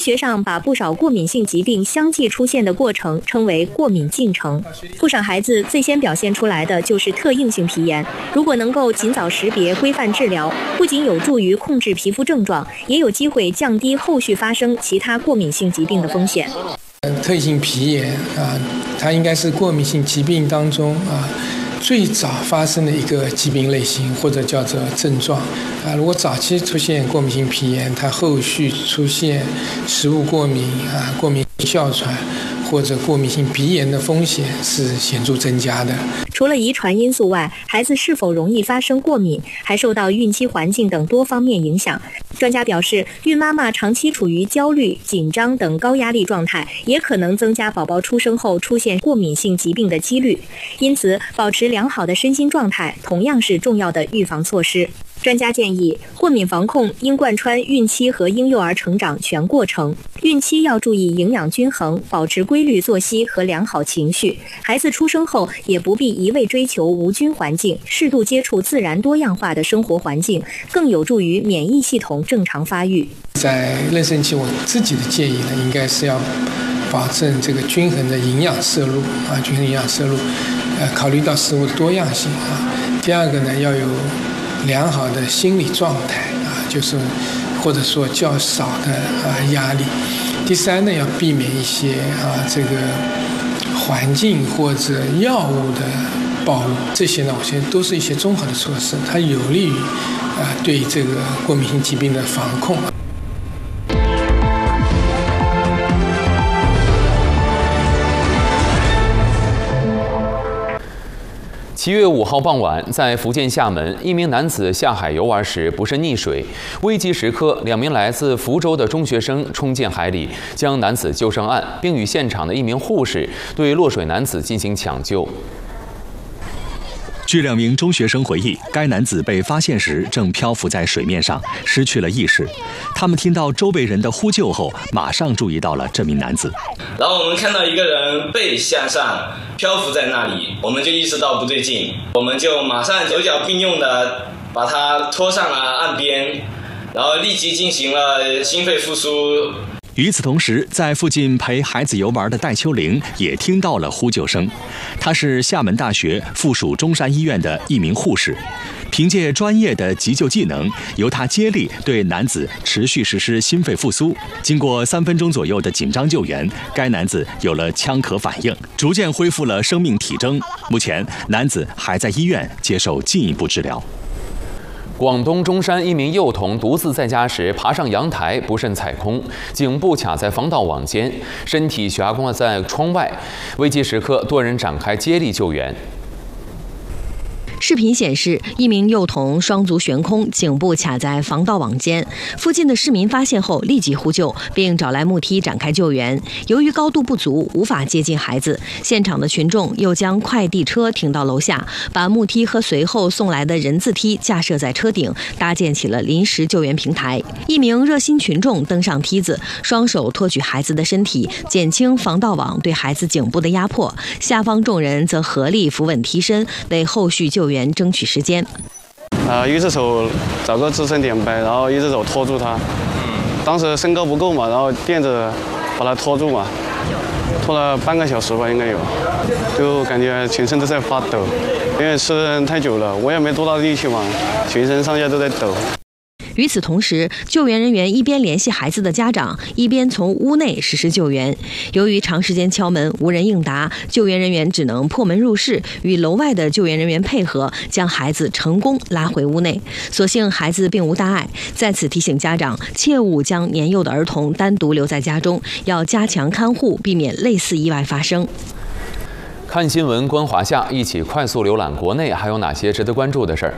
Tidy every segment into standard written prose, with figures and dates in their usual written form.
学上把不少过敏性疾病相继出现的过程称为过敏进程。不少孩子最先表现出来的就是特应性皮炎，如果能够尽早识别、规范治疗，不仅有助于控制皮肤症状，也有机会降低后续发生其他过敏性疾病的风险。 特异性皮炎它应该是过敏性疾病当中最早发生的一个疾病类型，或者叫做症状如果早期出现过敏性皮炎，它后续出现食物过敏过敏哮喘或者过敏性鼻炎的风险是显著增加的。 除了遗传因素外，孩子是否容易发生过敏，还受到孕期环境等多方面影响。专家表示，孕妈妈长期处于焦虑、紧张等高压力状态，也可能增加宝宝出生后出现过敏性疾病的几率。因此，保持良好的身心状态同样是重要的预防措施。专家建议，过敏防控应贯穿孕期和婴幼儿成长全过程。孕期要注意营养均衡，保持规律作息和良好情绪。孩子出生后也不必一味追求无菌环境，适度接触自然多样化的生活环境，更有助于免疫系统正常发育。 在妊娠期，我自己的建议呢，应该是要保证这个均衡的营养摄入均衡营养摄入，考虑到食物的多样性第二个呢，要有良好的心理状态就是或者说较少的压力。第三呢，要避免一些这个环境或者药物的暴露，这些呢，我觉得都是一些综合的措施，它有利于对这个过敏性疾病的防控。 7月5号傍晚，在福建厦门，一名男子下海游玩时不慎溺水，危急时刻，2名来自福州的中学生冲进海里，将男子救上岸，并与现场的一名护士对落水男子进行抢救。 据2名中学生回忆，该男子被发现时正漂浮在水面上，失去了意识。他们听到周围人的呼救后，马上注意到了这名男子。 然后我们看到一个人背向上漂浮在那里，我们就意识到不对劲，我们就马上手脚并用的把他拖上了岸边，然后立即进行了心肺复苏。 与此同时，在附近陪孩子游玩的戴秋玲也听到了呼救声。她是厦门大学附属中山医院的一名护士，凭借专业的急救技能，由她接力对男子持续实施心肺复苏。经过3分钟左右的紧张救援，该男子有了腔咳反应，逐渐恢复了生命体征。目前，男子还在医院接受进一步治疗。 广东中山一名幼童独自在家时爬上阳台，不慎踩空，颈部卡在防盗网间，身体悬挂在窗外。危急时刻，多人展开接力救援。 视频显示，一名幼童双足悬空，颈部卡在防盗网间。附近的市民发现后立即呼救，并找来木梯展开救援。由于高度不足，无法接近孩子，现场的群众又将快递车停到楼下，把木梯和随后送来的人字梯架设在车顶，搭建起了临时救援平台。一名热心群众登上梯子，双手托举孩子的身体，减轻防盗网对孩子颈部的压迫。下方众人则合力扶稳梯身，为后续救援争取时间。 一只手找个支撑点呗，然后一只手拖住他。当时身高不够嘛，然后垫着把他拖住嘛，拖了半个小时吧，应该有，就感觉全身都在发抖，因为吃的太久了，我也没多大力气嘛，全身上下都在抖。 与此同时，救援人员一边联系孩子的家长，一边从屋内实施救援。由于长时间敲门无人应答，救援人员只能破门入室，与楼外的救援人员配合，将孩子成功拉回屋内。所幸孩子并无大碍。在此提醒家长，切勿将年幼的儿童单独留在家中，要加强看护，避免类似意外发生。 看新闻，观华夏，一起快速浏览国内还有哪些值得关注的事儿。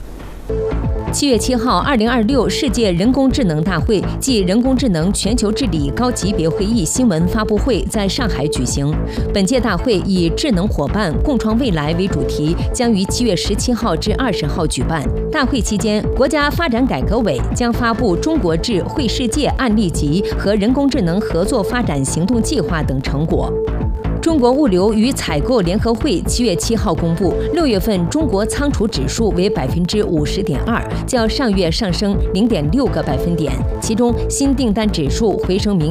7月7号，2026世界人工智能大会暨人工智能全球治理高级别会议新闻发布会在上海举行。本届大会以“智能伙伴，共创未来”为主题，将于7月17号至20号举办。大会期间，国家发展改革委将发布中国智慧世界案例集和人工智能合作发展行动计划等成果。中国物流与采购联合会7月7号公布，6月份中国仓储指数为50.2%，较上月上升0.6个百分点。其中，新订单指数回升明